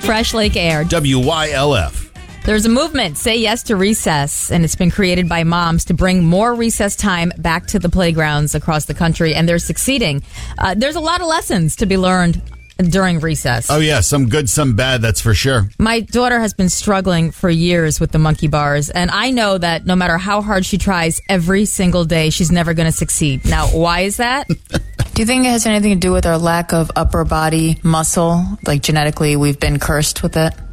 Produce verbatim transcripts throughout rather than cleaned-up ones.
Fresh Lake Air. W Y L F. There's a movement, Say Yes to Recess, and it's been created by moms to bring more recess time back to the playgrounds across the country, and they're succeeding. Uh, there's a lot of lessons to be learned during recess. Oh, yeah. Some good, some bad. That's for sure. My daughter has been struggling for years with the monkey bars, and I know that no matter how hard she tries every single day, she's never going to succeed. Now, why is that? Do you think it has anything to do with our lack of upper body muscle? Like genetically, we've been cursed with it?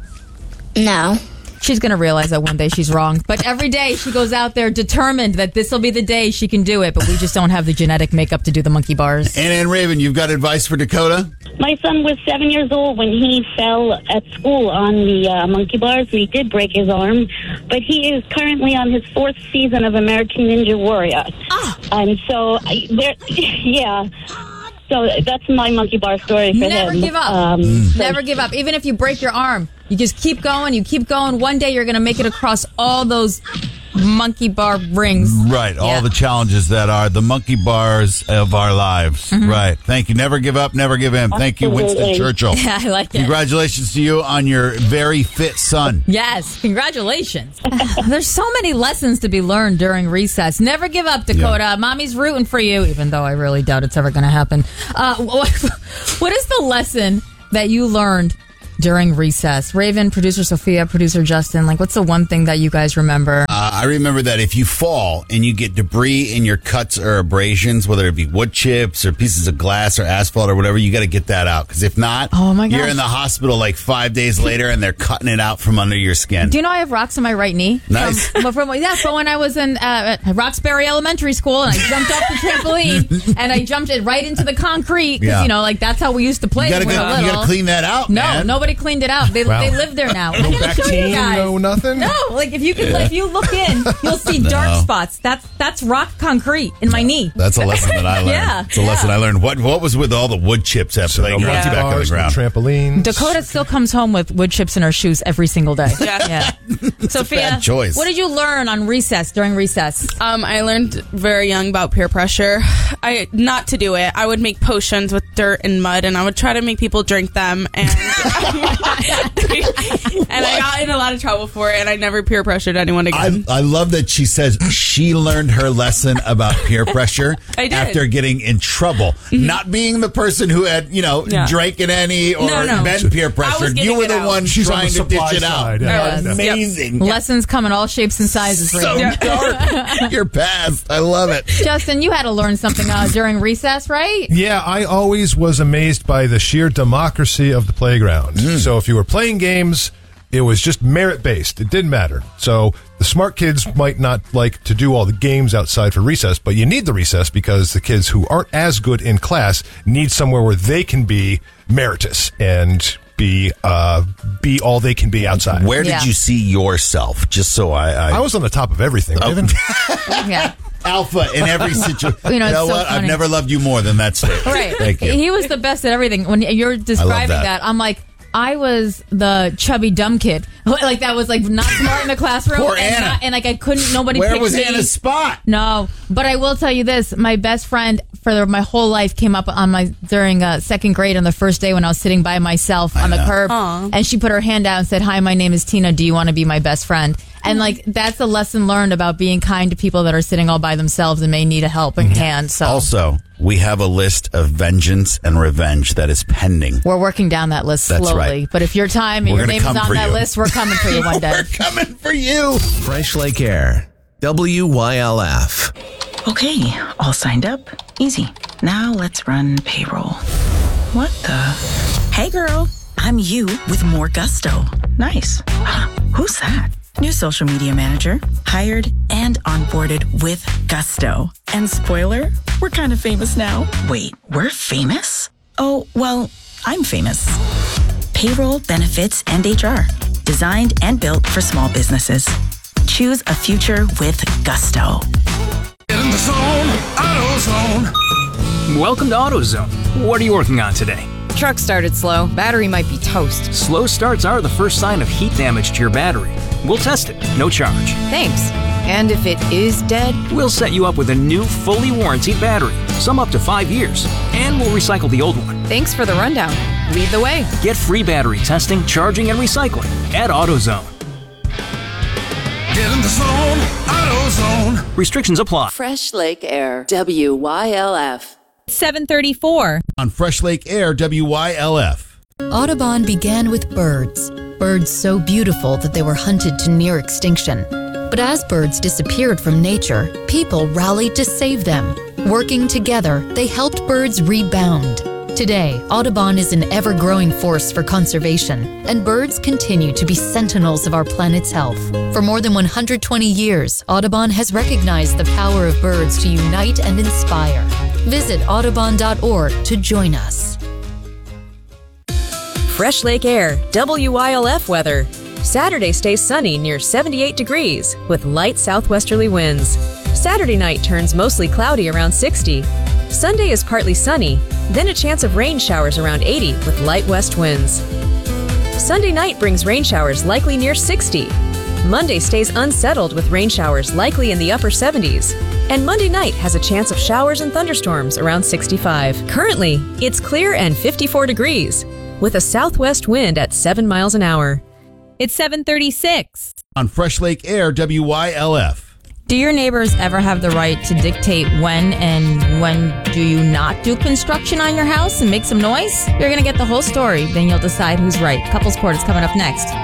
No. She's going to realize that one day she's wrong. But every day she goes out there determined that this will be the day she can do it. But we just don't have the genetic makeup to do the monkey bars. And Ann Raven, you've got advice for Dakota? My son was seven years old when he fell at school on the uh, monkey bars. He did break his arm, but he is currently on his fourth season of American Ninja Warrior. Ah. And so, I, there, yeah. So that's my monkey bar story for Never him. give up. Um, mm. Never give up. Even if you break your arm, you just keep going. You keep going. One day you're going to make it across all those monkey bar rings. Right. All Yeah. the challenges that are the monkey bars of our lives. Mm-hmm. Right. Thank you. Never give up. Never give in. Thank you, Winston Absolutely. Churchill. Yeah, I like it. Congratulations to you on your very fit son. Yes, congratulations. There's so many lessons to be learned during recess. Never give up, Dakota. Yeah. Mommy's rooting for you, even though I really doubt it's ever going to happen. Uh, what, what is the lesson that you learned during recess? Raven, producer Sophia, producer Justin, like what's the one thing that you guys remember? Uh, I remember that if you fall and you get debris in your cuts or abrasions, whether it be wood chips or pieces of glass or asphalt or whatever, you got to get that out. Because if not, Oh, my you're gosh. in the hospital like five days later and they're cutting it out from under your skin. Do you know I have rocks in my right knee? Nice. From, from, yeah, so when I was in uh, at Roxbury Elementary School and I jumped off the trampoline and I jumped it right into the concrete because, Yeah. you know, like that's how we used to play You gotta, when we were go, you little. gotta clean that out, No, man. nobody cleaned it out. They, Wow. they live there now. No I'm gonna show you Bactine, guys. no nothing? No, like if you can, if you look in, you'll see dark spots. That's that's rock concrete in my knee. That's a lesson that I learned. Yeah, It's a lesson yeah. I learned. What what was with all the wood chips after So they no got monkey you back on the bars, no ground? trampolines. Dakota still comes home with wood chips in her shoes every single day. Yeah. yeah. Sophia, bad choice. what did you learn on recess during recess? Um, I learned very young about peer pressure. I not to do it. I would make potions with dirt and mud, and I would try to make people drink them. And and I got in a lot of trouble for it, and I never peer pressured anyone again. I, I love that she says she learned her lesson about peer pressure I did. after getting in trouble. Not being the person who had, you know, Yeah. drank in any or No, no. been peer pressured. getting You were it the out. one She's on trying the to dish supply it out. side. Yeah. Yeah. Amazing. Lessons come in all shapes and sizes. So Raven. dark. You're past. I love it. Justin, you had to learn something uh, during recess, right? Yeah, I always was amazed by the sheer democracy of the playground. So if you were playing games, it was just merit based. It didn't matter. So the smart kids might not like to do all the games outside for recess, but you need the recess because the kids who aren't as good in class need somewhere where they can be meritorious and be uh, be all they can be outside. Where did Yeah. you see yourself? Just so I... I, I was on the top of everything. Raven. Yeah. Alpha in every situation. You know, it's so what? I've funny. never loved you more than that statement. Right. Thank you. He was the best at everything. When you're describing that. that, I'm like, I was the chubby dumb kid, like that was like not smart in the classroom, Poor and, Anna. not- and like I couldn't. Nobody. Where picked was me. Anna's spot? No, but I will tell you this: my best friend for the, my whole life came up on my during uh, second grade on the first day when I was sitting by myself on the know. curb, Aw. and she put her hand out and said, "Hi, my name is Tina. Do you want to be my best friend?" And like that's a lesson learned about being kind to people that are sitting all by themselves and may need a helping hand. So Also, we have a list of vengeance and revenge that is pending. we're working down that list That's slowly. right. But if your time and We're your gonna name is come on for that you. list, we're coming for you one day. We're coming for you. Fresh Lake Air. W Y L F. Okay, all signed up. Easy. Now let's run payroll. What the? Hey girl, I'm you with more gusto. Nice. Who's that? New social media manager, hired and onboarded with gusto. And spoiler, we're kind of famous now. Wait, we're famous? Oh, well, I'm famous. Payroll, benefits, and H R. Designed and built for small businesses. Choose a future with gusto. In the zone, AutoZone. Welcome to AutoZone. What are you working on today? Truck started slow. Battery might be toast. Slow starts are the first sign of heat damage to your battery. We'll test it, no charge. Thanks. And if it is dead? We'll set you up with a new, fully warranted battery, some up to five years, and we'll recycle the old one. Thanks for the rundown. Lead the way. Get free battery testing, charging, and recycling at AutoZone. Get in the zone, AutoZone. Restrictions apply. Fresh Lake Air, W Y L F. seven thirty-four. On Fresh Lake Air, W Y L F. Audubon began with birds. Birds so beautiful that they were hunted to near extinction. But as birds disappeared from nature, people rallied to save them. Working together, they helped birds rebound. Today, Audubon is an ever-growing force for conservation, and birds continue to be sentinels of our planet's health. For more than one hundred twenty years, Audubon has recognized the power of birds to unite and inspire. Visit audubon dot org to join us. Fresh Lake Air, W Y L F weather. Saturday stays sunny near seventy-eight degrees with light southwesterly winds. Saturday night turns mostly cloudy around sixty. Sunday is partly sunny, then a chance of rain showers around eighty with light west winds. Sunday night brings rain showers likely near sixty. Monday stays unsettled with rain showers likely in the upper seventies. And Monday night has a chance of showers and thunderstorms around sixty-five. Currently, it's clear and fifty-four degrees with a southwest wind at seven miles an hour. It's seven thirty-six. On Fresh Lake Air, W Y L F. Do your neighbors ever have the right to dictate when and when do you not do construction on your house and make some noise? You're going to get the whole story, then you'll decide who's right. Couples Court is coming up next.